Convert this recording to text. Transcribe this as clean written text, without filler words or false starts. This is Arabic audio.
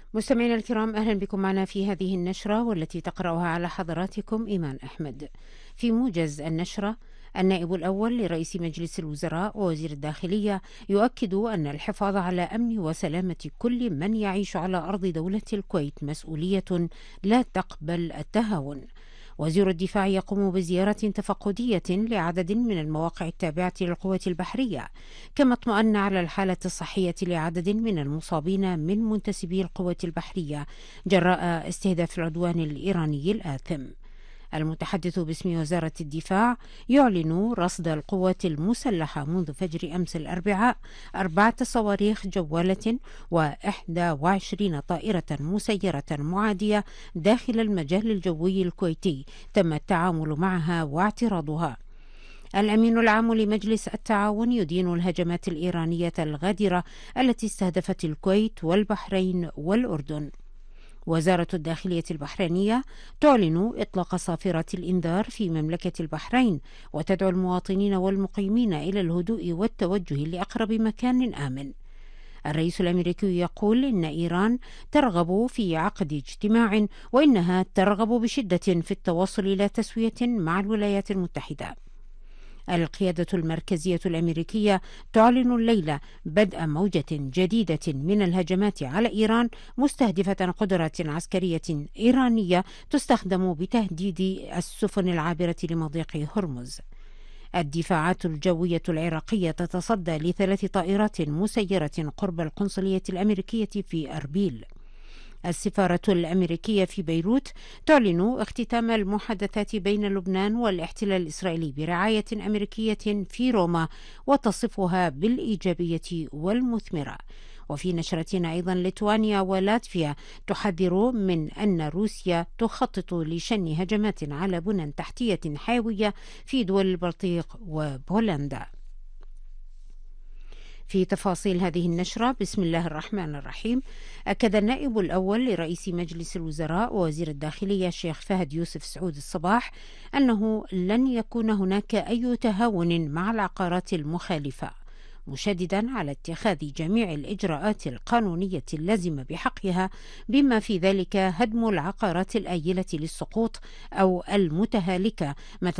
مستمعينا الكرام، أهلا بكم معنا في هذه النشرة والتي تقرأها على حضراتكم إيمان أحمد. في موجز النشرة، النائب الأول لرئيس مجلس الوزراء ووزير الداخلية يؤكد أن الحفاظ على أمن وسلامة كل من يعيش على أرض دولة الكويت مسؤولية لا تقبل التهاون. وزير الدفاع يقوم بزيارة تفقدية لعدد من المواقع التابعة للقوات البحرية، كما اطمأن على الحالة الصحية لعدد من المصابين من منتسبي القوات البحرية جراء استهداف العدوان الإيراني الآثم. المتحدث باسم وزارة الدفاع يعلن رصد القوات المسلحة منذ فجر أمس الأربعاء 4 صواريخ جوالة و21 طائرة مسيرة معادية داخل المجال الجوي الكويتي تم التعامل معها واعتراضها. الأمين العام لمجلس التعاون يدين الهجمات الإيرانية الغادرة التي استهدفت الكويت والبحرين والأردن. وزارة الداخلية البحرينية تعلن إطلاق صافرة الإنذار في مملكة البحرين، وتدعو المواطنين والمقيمين إلى الهدوء والتوجه لأقرب مكان آمن. الرئيس الأمريكي يقول إن إيران ترغب في عقد اجتماع، وإنها ترغب بشدة في التوصل إلى تسوية مع الولايات المتحدة. القيادة المركزية الأمريكية تعلن الليلة بدء موجة جديدة من الهجمات على إيران مستهدفة قدرات عسكرية إيرانية تستخدم بتهديد السفن العابرة لمضيق هرمز. الدفاعات الجوية العراقية تتصدى ل3 طائرات مسيرة قرب القنصلية الأمريكية في أربيل. السفارة الأمريكية في بيروت تعلن اختتام المحادثات بين لبنان والاحتلال الإسرائيلي برعاية أمريكية في روما، وتصفها بالإيجابية والمثمرة. وفي نشرتنا أيضا، ليتوانيا ولاتفيا تحذر من أن روسيا تخطط لشن هجمات على بنى تحتية حيوية في دول البلطيق وبولندا. في تفاصيل هذه النشرة، بسم الله الرحمن الرحيم. أكد النائب الأول لرئيس مجلس الوزراء ووزير الداخلية الشيخ فهد يوسف سعود الصباح أنه لن يكون هناك أي تهاون مع العقارات المخالفة، مشددا على اتخاذ جميع الإجراءات القانونية اللازمة بحقها، بما في ذلك هدم العقارات الآيلة للسقوط أو المتهالكة متى